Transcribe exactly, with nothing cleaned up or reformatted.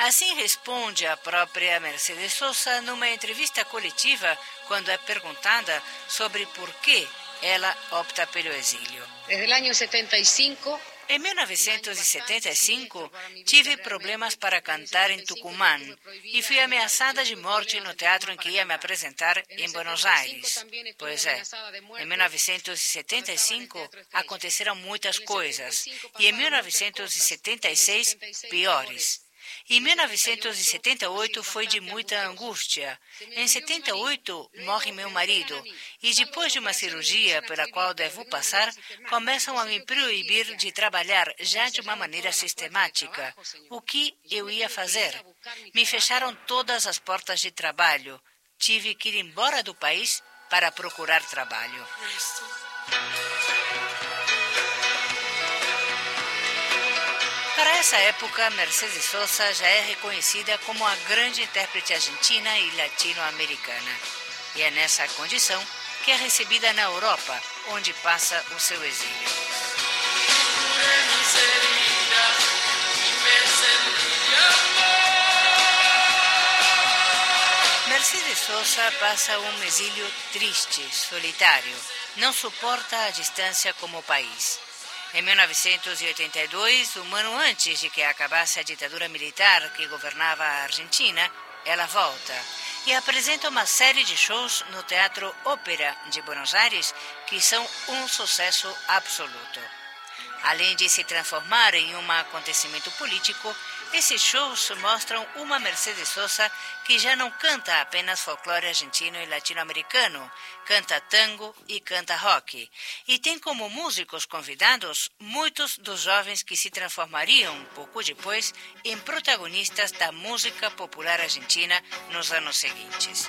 Assim responde a própria Mercedes Sosa numa entrevista coletiva quando é perguntada sobre por que ela opta pelo exílio. Desde o ano setenta e cinco... Em mil novecentos e setenta e cinco, tive problemas para cantar em Tucumã e fui ameaçada de morte no teatro em que ia me apresentar em Buenos Aires. Pois é, em mil novecentos e setenta e cinco aconteceram muitas coisas e em mil novecentos e setenta e seis, piores. Em mil novecentos e setenta e oito foi de muita angústia. Em setenta e oito morre meu marido e depois de uma cirurgia pela qual devo passar, começam a me proibir de trabalhar já de uma maneira sistemática. O que eu ia fazer? Me fecharam todas as portas de trabalho. Tive que ir embora do país para procurar trabalho. Para essa época, Mercedes Sosa já é reconhecida como a grande intérprete argentina e latino-americana. E é nessa condição que é recebida na Europa, onde passa o seu exílio. Mercedes Sosa passa um exílio triste, solitário. Não suporta a distância como país. Em mil novecentos e oitenta e dois, um ano antes de que acabasse a ditadura militar que governava a Argentina, ela volta e apresenta uma série de shows no Teatro Ópera de Buenos Aires que são um sucesso absoluto. Além de se transformar em um acontecimento político, esses shows mostram uma Mercedes Sosa que já não canta apenas folclore argentino e latino-americano, canta tango e canta rock. E tem como músicos convidados muitos dos jovens que se transformariam, pouco depois, em protagonistas da música popular argentina nos anos seguintes.